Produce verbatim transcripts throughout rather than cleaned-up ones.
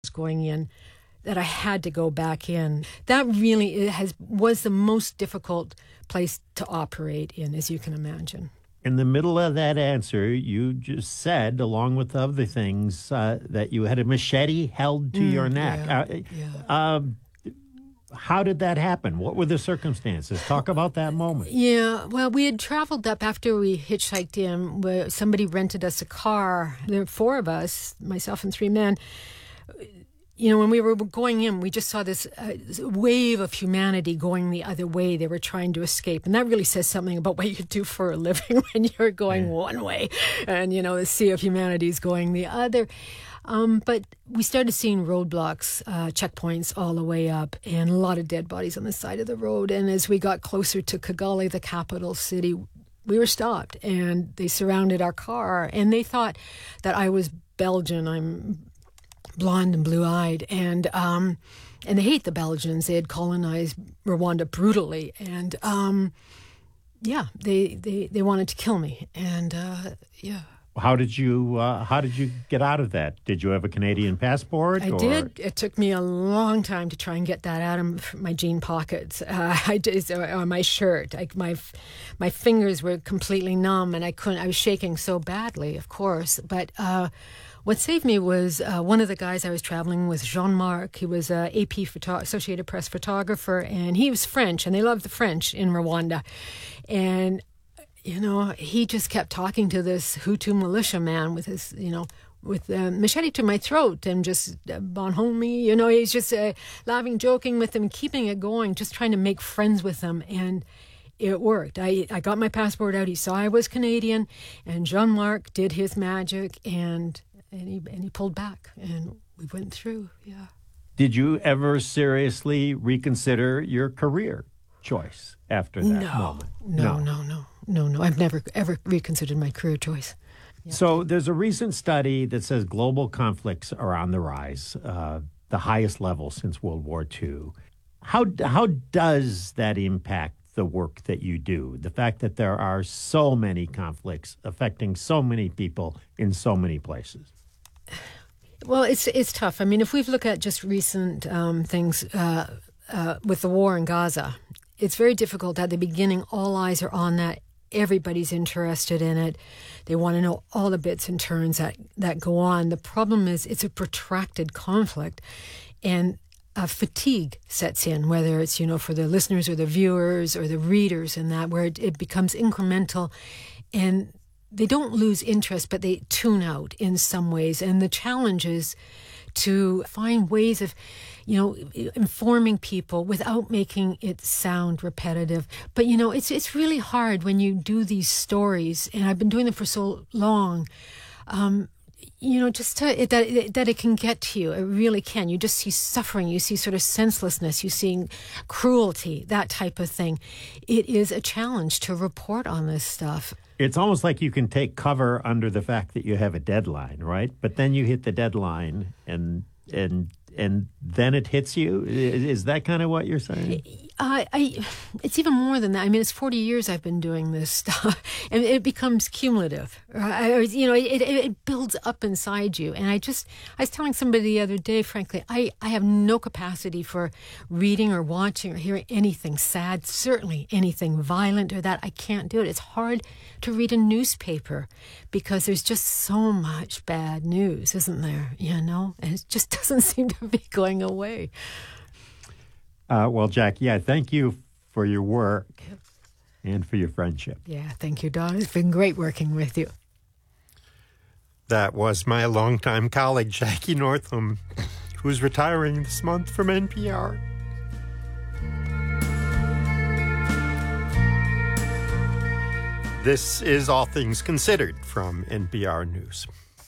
going in that I had to go back in. That really has was the most difficult place to operate in, as you can imagine. In the middle of that answer, you just said, along with other things, uh, that you had a machete held to Mm, your neck. yeah, Uh, yeah. um, how did that happen? What were the circumstances? Talk about that moment. Yeah, well, we had traveled up after we hitchhiked in. Where somebody rented us a car. There were four of us, myself and three men. You know, when we were going in, we just saw this, uh, this wave of humanity going the other way. They were trying to escape. And that really says something about what you do for a living when you're going yeah. one way and, you know, the sea of humanity is going the other. Um, but we started seeing roadblocks, uh, checkpoints all the way up, and a lot of dead bodies on the side of the road. And as we got closer to Kigali, the capital city, we were stopped, and they surrounded our car. And they thought that I was Belgian. I'm blonde and blue-eyed, and um, and they hate the Belgians. They had colonized Rwanda brutally, and um, yeah, they, they they wanted to kill me, and uh, yeah. How did you uh, How did you get out of that? Did you have a Canadian passport? I or? did. It took me a long time to try and get that out of my jean pockets. Uh, I did, or my shirt. I, my my fingers were completely numb, and I couldn't. I was shaking so badly, of course, but. Uh, What saved me was uh, one of the guys I was traveling with, Jean-Marc. He was a A P photo- Associated Press photographer, and he was French, and they loved the French in Rwanda. And, you know, he just kept talking to this Hutu militia man with his, you know, with a machete to my throat and just uh, bonhomie, you know, he's just uh, laughing, joking with him, keeping it going, just trying to make friends with him. And it worked. I, I got my passport out. He saw I was Canadian, and Jean-Marc did his magic, and... And he, and he pulled back, and we went through, yeah. Did you ever seriously reconsider your career choice after that no, moment? No, no, no, no, no, no. I've never, ever reconsidered my career choice. Yeah. So there's a recent study that says global conflicts are on the rise, uh, the highest level since World War Two. How, how does that impact the work that you do? The fact that there are so many conflicts affecting so many people in so many places? Well, it's it's tough. I mean, if we look at just recent um, things uh, uh, with the war in Gaza, it's very difficult. At the beginning, all eyes are on that. Everybody's interested in it. They want to know all the bits and turns that, that go on. The problem is it's a protracted conflict, and uh, fatigue sets in, whether it's, you know, for the listeners or the viewers or the readers, and that, where it, it becomes incremental, and they don't lose interest, but they tune out in some ways. And the challenge is to find ways of, you know, informing people without making it sound repetitive. But, you know, it's it's really hard when you do these stories, and I've been doing them for so long, um, you know, just to, it, that, it, that it can get to you. It really can. You just see suffering. You see sort of senselessness. You see cruelty, that type of thing. It is a challenge to report on this stuff. It's almost like you can take cover under the fact that you have a deadline, right? But then you hit the deadline, and and and then it hits you. Is that kind of what you're saying? I, I, it's even more than that. I mean, it's forty years I've been doing this stuff, and it becomes cumulative. Right? You know, it, it builds up inside you. And I just, I was telling somebody the other day, frankly, I, I have no capacity for reading or watching or hearing anything sad, certainly anything violent or that. I can't do it. It's hard to read a newspaper because there's just so much bad news, isn't there? You know, and it just doesn't seem to be going away. Uh, well, Jackie, yeah, thank you for your work and for your friendship. Yeah, thank you, Don. It's been great working with you. That was my longtime colleague, Jackie Northam, who's retiring this month from N P R. This is All Things Considered from N P R News.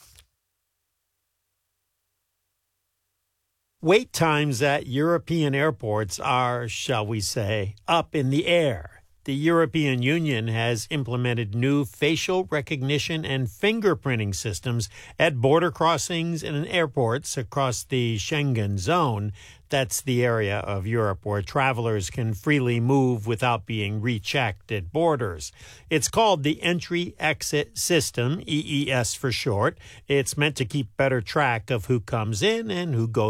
Wait times at European airports are, shall we say, up in the air. The European Union has implemented new facial recognition and fingerprinting systems at border crossings and in airports across the Schengen zone. That's the area of Europe where travelers can freely move without being rechecked at borders. It's called the Entry-Exit System, E E S for short. It's meant to keep better track of who comes in and who goes